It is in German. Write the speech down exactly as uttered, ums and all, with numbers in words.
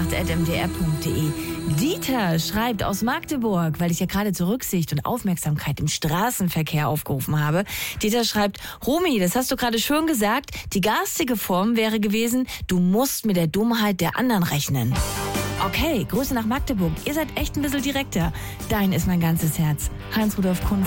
acht at m d r punkt d e. Dieter schreibt aus Magdeburg, weil ich ja gerade zur Rücksicht und Aufmerksamkeit im Straßenverkehr aufgerufen habe. Dieter schreibt, Romy, das hast du gerade schön gesagt, die garstige Form wäre gewesen, du musst mit der Dummheit der anderen rechnen. Okay, Grüße nach Magdeburg. Ihr seid echt ein bisschen direkter. Dein ist mein ganzes Herz. Heinz Rudolf Kunz.